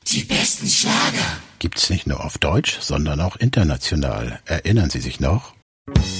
Die besten Schlager gibt's nicht nur auf Deutsch, sondern auch international. Erinnern Sie sich noch?